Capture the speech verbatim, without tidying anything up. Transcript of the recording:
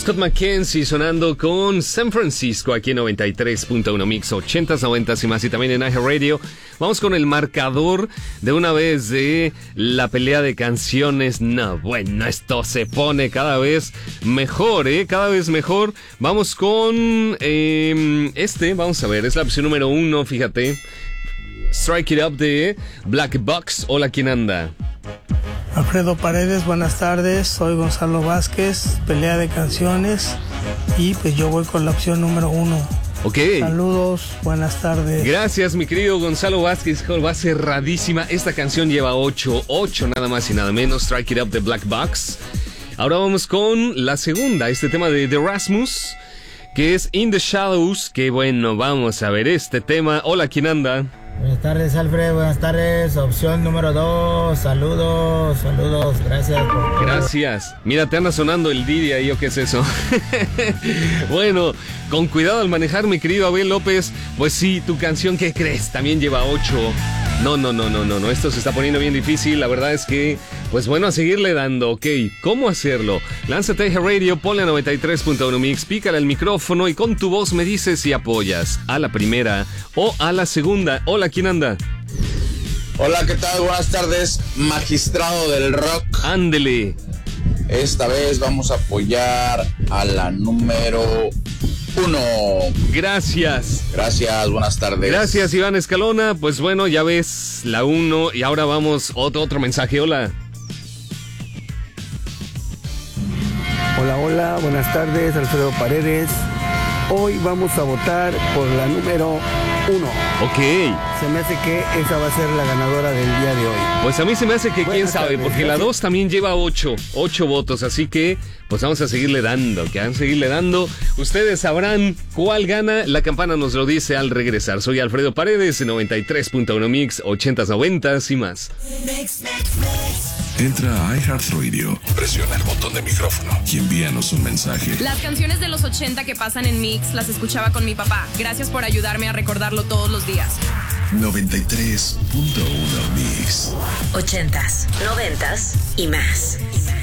Scott McKenzie sonando con San Francisco aquí en noventa y tres punto uno Mix, ochentas, noventas y más, y también en iHeartRadio. Vamos con el marcador de una vez de la pelea de canciones. No, bueno, esto se pone cada vez mejor, ¿eh? Cada vez mejor. Vamos con eh, este, vamos a ver, es la opción número uno, fíjate. Strike It Up de Black Box. Hola, ¿quién anda? Alfredo Paredes, buenas tardes, soy Gonzalo Vázquez, pelea de canciones, y pues yo voy con la opción número uno. Ok. Saludos, buenas tardes. Gracias, mi querido Gonzalo Vázquez, va cerradísima. Esta canción lleva ocho, ocho nada más y nada menos, Strike It Up de Black Box. Ahora vamos con la segunda, este tema de The Rasmus, que es In the Shadows, que bueno, vamos a ver este tema. Hola, ¿quién anda? Buenas tardes, Alfred, buenas tardes, opción número dos, saludos, saludos, gracias por... Gracias, mira, te anda sonando el Didi ahí, ¿o qué es eso? Bueno, con cuidado al manejar, mi querido Abel López, pues sí, tu canción, ¿qué crees? También lleva ocho. No, no, no, no, no, no, esto se está poniendo bien difícil, la verdad es que, pues bueno, a seguirle dando, ok, ¿cómo hacerlo? Lánzate a Radio, ponle a noventa y tres punto uno Mix, pícale al micrófono y con tu voz me dices si apoyas a la primera o a la segunda. Hola, ¿quién anda? Hola, ¿qué tal? Buenas tardes, magistrado del rock. Ándele. Esta vez vamos a apoyar a la número uno. Gracias. Gracias, buenas tardes. Gracias, Iván Escalona. Pues bueno, ya ves la uno y ahora vamos otro, otro mensaje. Hola. Hola, hola, buenas tardes, Alfredo Paredes. Hoy vamos a votar por la número uno. Ok. Se me hace que esa va a ser la ganadora del día de hoy. Pues a mí se me hace que Buenas quién sabe, tardes, porque gracias. la dos también lleva ocho, ocho votos, así que pues vamos a seguirle dando, que van a seguirle dando. Ustedes sabrán cuál gana, la campana nos lo dice al regresar. Soy Alfredo Paredes, noventa y tres punto uno Mix, ochentas, noventas y más. Entra a iHeartRadio, presiona el botón de micrófono y envíanos un mensaje. Las canciones de los ochenta que pasan en Mix las escuchaba con mi papá. Gracias por ayudarme a recordarlo todos los días. noventa y tres punto uno Mix. Ochentas, noventas y más.